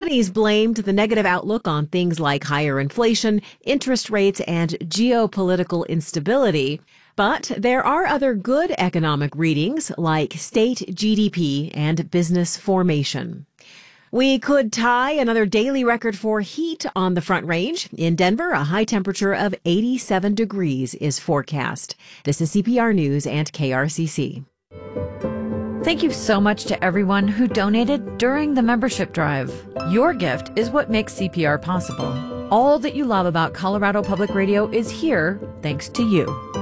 Companies blamed the negative outlook on things like higher inflation, interest rates, and geopolitical instability. But there are other good economic readings like state GDP and business formation. We could tie another daily record for heat on the Front Range. In Denver, a high temperature of 87 degrees is forecast. This is CPR News and KRCC. Thank you so much to everyone who donated during the membership drive. Your gift is what makes CPR possible. All that you love about Colorado Public Radio is here thanks to you.